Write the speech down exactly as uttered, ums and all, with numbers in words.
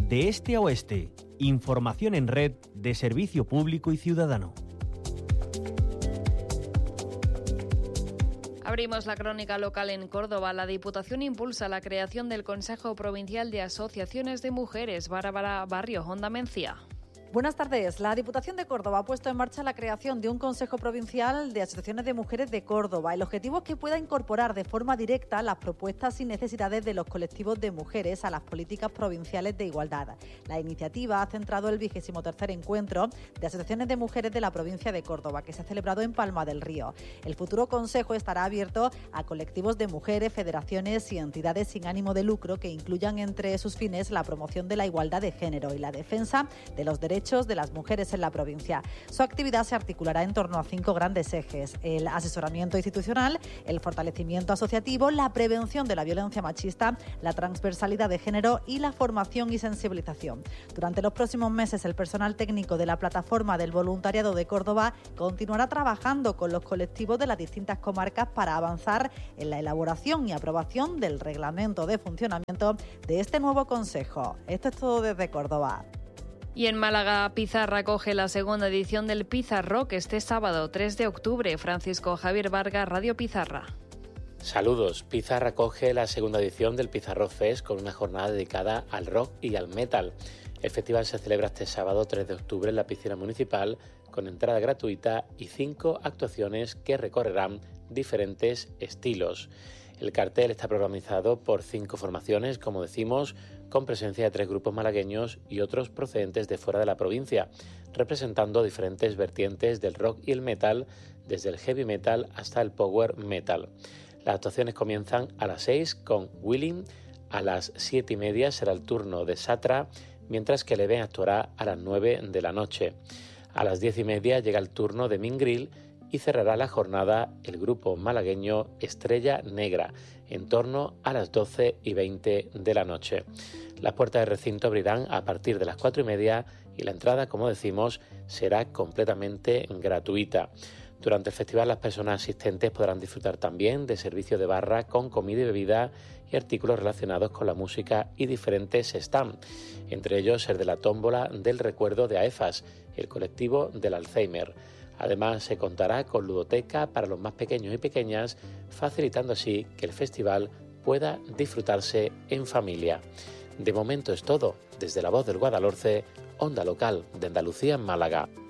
de este a oeste. Información en red de servicio público y ciudadano. Abrimos la crónica local en Córdoba. La Diputación impulsa la creación del Consejo Provincial de Asociaciones de Mujeres. Bárbara Barrio, Onda Mencía. Buenas tardes. La Diputación de Córdoba ha puesto en marcha la creación de un Consejo Provincial de Asociaciones de Mujeres de Córdoba. El objetivo es que pueda incorporar de forma directa las propuestas y necesidades de los colectivos de mujeres a las políticas provinciales de igualdad. La iniciativa ha centrado el vigésimo tercer encuentro de asociaciones de mujeres de la provincia de Córdoba, que se ha celebrado en Palma del Río. El futuro Consejo estará abierto a colectivos de mujeres, federaciones y entidades sin ánimo de lucro que incluyan entre sus fines la promoción de la igualdad de género y la defensa de los derechos de las mujeres en la provincia. Su actividad se articulará en torno a cinco grandes ejes: el asesoramiento institucional, el fortalecimiento asociativo, la prevención de la violencia machista, la transversalidad de género y la formación y sensibilización. Durante los próximos meses, el personal técnico de la Plataforma del Voluntariado de Córdoba continuará trabajando con los colectivos de las distintas comarcas para avanzar en la elaboración y aprobación del reglamento de funcionamiento de este nuevo consejo. Esto es todo desde Córdoba. Y en Málaga, Pizarra acoge la segunda edición del Pizarrock este sábado, tres de octubre. Francisco Javier Vargas, Radio Pizarra. Saludos. Pizarra acoge la segunda edición del Pizarrock Fest con una jornada dedicada al rock y al metal. El festival se celebra este sábado tres de octubre en la piscina municipal con entrada gratuita y cinco actuaciones que recorrerán diferentes estilos. El cartel está programado por cinco formaciones, como decimos, con presencia de tres grupos malagueños y otros procedentes de fuera de la provincia, representando diferentes vertientes del rock y el metal, desde el heavy metal hasta el power metal. Las actuaciones comienzan a las seis con Willing, a las siete y media será el turno de Satra, mientras que Leven actuará a las nueve de la noche. A las diez y media llega el turno de Mingril y cerrará la jornada el grupo malagueño Estrella Negra, en torno a las doce y veinte de la noche. Las puertas del recinto abrirán a partir de las cuatro y media y la entrada, como decimos, será completamente gratuita. Durante el festival las personas asistentes podrán disfrutar también de servicio de barra con comida y bebida y artículos relacionados con la música y diferentes stands, entre ellos el de la tómbola del recuerdo de AEFAS, el colectivo del Alzheimer. Además, se contará con ludoteca para los más pequeños y pequeñas, facilitando así que el festival pueda disfrutarse en familia. De momento es todo. Desde La Voz del Guadalhorce, Onda Local de Andalucía en Málaga.